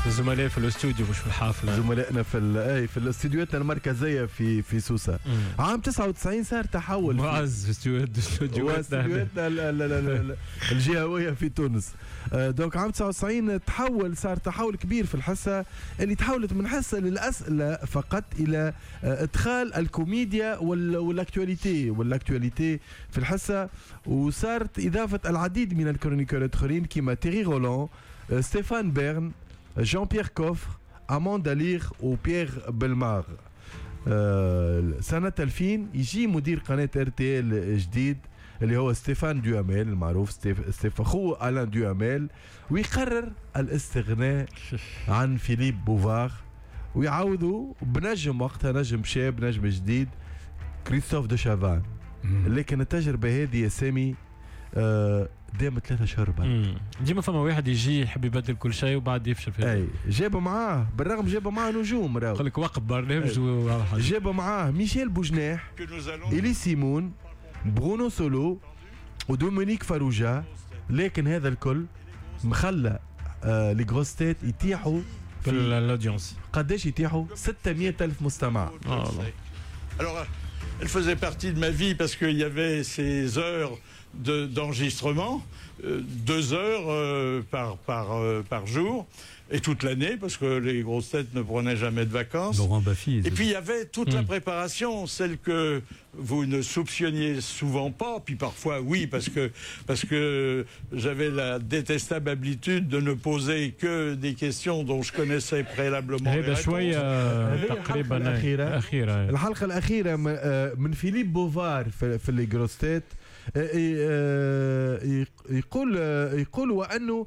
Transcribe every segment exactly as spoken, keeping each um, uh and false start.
الزملاء في الاستوديو مش في الحافله، زملائنا في اي في الاستديوهات المركزيه في في سوسه. مم. عام تسعة وتسعين صار تحول معز في استديوهاتنا الجهويه في تونس. دونك عام تسعة وتسعين تحول، صار تحول كبير في الحصه اللي تحولت من حصه للاسئله فقط الى ادخال الكوميديا والاكtualité والاكtualité في الحصه، وصارت اضافه العديد من الكرونيكور الاخرين كيما تيري رولان، ستيفان بيرن، جان بيير كوفر، أمان دالير وبيير بلمار. أه سنة ألفين يجي مدير قناة ار تي ال جديد اللي هو ستيفان دواميل المعروف ستيف ستيف أخوه ألان دواميل، ويقرر الاستغناء عن فيليب بوفار ويعوضوا بنجم وقتها، نجم شاب نجم جديد، كريستوف دو شافان. لكن التجربة هذه يا سامي أه دامت ثلاثة شهور بعد. ديما فما واحد يجي يحب يبدل كل شيء وبعد يفشل فيه. اي جابوا معاه بالرغم جابوا معاه نجوم، راهو يقول لك وقت برنامج. جابوا معاه ميشيل بوجناح، إلي سيمون، برونو سولو ودومينيك فاروجا. لكن هذا الكل مخلى آه لي غروستيت يتيحوا في الاودينس. قداش يتيحوا؟ ستمائة ألف مستمع. Alors, elle faisait partie de ma vie parce qu'il y avait ces heures de, d'enregistrement, euh, deux heures euh, par, par, euh, par jour, et toute l'année, parce que les grosses têtes ne prenaient jamais de vacances. Laurent Baffy. Et puis il y avait toute mmh. la préparation, celle que vous ne soupçonniez souvent pas, puis parfois oui, parce que, parce que j'avais la détestable habitude de ne poser que des questions dont je connaissais préalablement les réponses. الحلقة الأخيرة الحلقة الأخيرة من فيليب بوفار في لي غروس تيت يقول يقول وأنه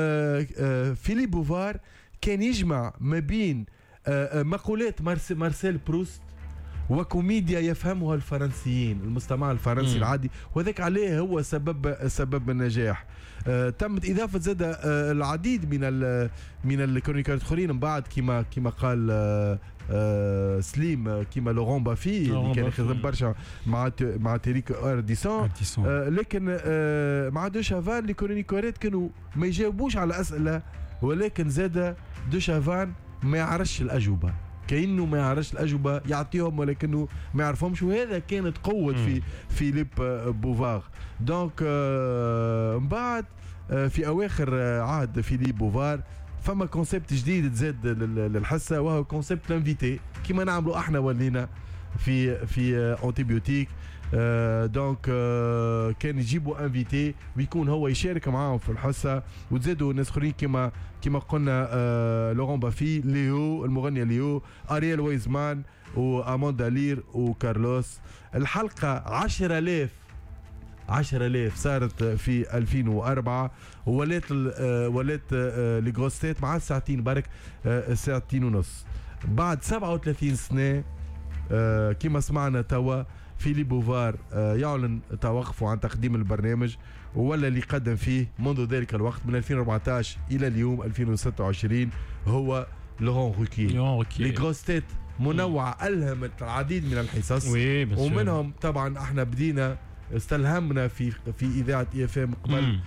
فيليب بوفار كان يجمع ما بين مقولات مارسيل بروست وكوميديا يفهمها الفرنسيين، المستمع الفرنسي م. العادي، وذاك عليه هو سبب سبب النجاح. آه تمت اضافه زاد آه العديد من ال من الكرونيكات الاخرين من بعد كما كما قال آه آه سليم، كما لورون بافي اللي كان يخدم برشا مع مع تيريك ارديسون. آه لكن آه مع دو شافان لي كرونيكورات كانوا ما يجاوبوش على اسئله، ولكن زاد دو شافان ما يعرفش الاجوبه، كأنه ما يعرفش الأجوبة يعطيهم ولكنه ما يعرفهمش، وهذا كانت قوة في فيليب بوفار. دونك من بعد في أواخر عهد فيليب بوفار فما كونسيبت جديد تزاد للحصة، وهو كونسيبت لانفيتي كما نعملوا احنا ولينا في في انتيبيوتيك. آه دونك آه كان يجيبوا انفيتي ويكون هو يشارك معاهم في الحصه، وتزادوا ناس اخرين كما كما قلنا آه لورون بافي، ليو المغنيه ليو، ارييل ويزمان وامان دالير وكارلوس. الحلقه عشرة آلاف عشرة آلاف صارت في ألفين وأربعة، ولات آه ولات آه لي غروستيت مع ساعتين برك آه ساعتين ونص. بعد سبعة وثلاثين سنه آه كما سمعنا توا فيليب بوفار آه يعلن توقفه عن تقديم البرنامج، ولا اللي قدم فيه منذ ذلك الوقت من ألفين وأربعطاش الى اليوم ألفين وستة وعشرين هو لورون روكي. لي غروستيت منوعه الهمت العديد من الحصص، ومنهم طبعا احنا بدينا استلهمنا في في اذاعه اي اف ام قبل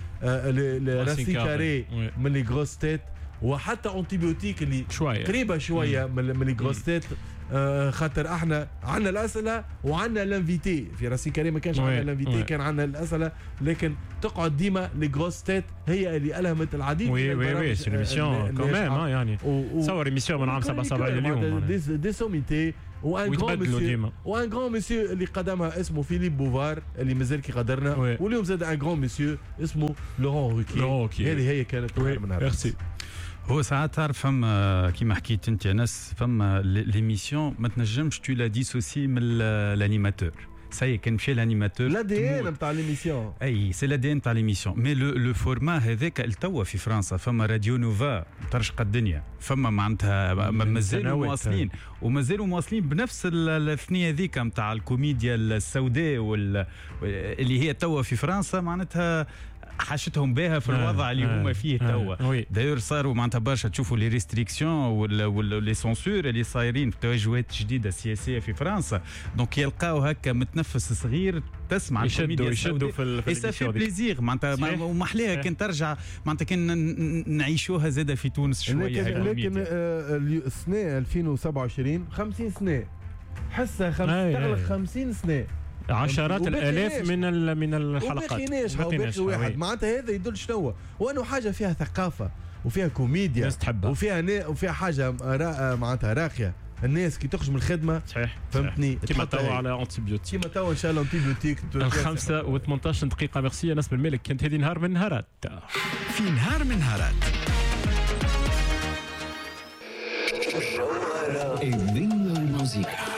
آه راسين كاري من لي غروستيت، وحتى انتيبيوتيك اللي شوية. قريبه شويه مم. من لي غروستيت آه خاطر احنا عندنا الاسئله وعندنا الانفيتي. في راسين كريم ما كانش عندنا الانفيتي، كان عندنا الاسئله، لكن تقعد ديما لي غروستيت هي اللي الهمت العديد. وي وي وي سي ميسيون كمان يعني تصور ايميسيون من عام سبعة وسبعين اليوم دي سوميتي. وان غران مسيو وان غران مسيو اللي قدمها اسمه فيليب بوفار اللي مازال كي قدرنا، واليوم زاد ان غران مسيو اسمه لورون روكي. هذه هي كانت من هذا. ميرسي. هو ساعات تعرف فما كيما حكيت انت يا ناس، فما ليميسيون ما تنجمش تو لا ديسوسي من الانيماتور. ساي كان مشى الانيماتور لا دي ان نتاع ليميسيون. اي سي لا دي ان نتاع ليميسيون. مي لو لو فورما هذاك التوا في فرنسا فما راديو نوفا ترشق الدنيا، فما معناتها مازالوا مواصلين ومازالوا مواصلين بنفس الثنيه ذيك نتاع الكوميديا السوداء وال... اللي هي توا في فرنسا معناتها حاشتهم بها في الوضع اللي هما فيه توا. داير صاروا معناتها برشا تشوفوا لي ريستريكسيون ولا ولا لي سونسور اللي صايرين في توجهات جديده سياسيه في فرنسا. دونك يلقاو هكا متنفس صغير تسمع يشدوا يشدوا في في بليزير معناتها ومحليها كان ترجع معناتها كان نعيشوها زاده في تونس شويه. لكن, لكن السنه ألفين وسبعة وعشرين خمسين سنه حسها تغلق خمسين سنه عشرات الالاف من من الحلقات وباقي واحد معناتها هذا يدل شنو وانه حاجه فيها ثقافه وفيها كوميديا وفيها نا وفيها حاجه معناتها راقيه. الناس كي تخرج من الخدمه صحيح فهمتني كيما توا على انتيبيوتيك كيما توا ان شاء الله انتيبيوتيك خمسة وثمانية عشر دقيقه. ميرسي انس بن مالك. كانت هذه نهار من نهارات في نهار من نهارات الدنيا والموسيقى.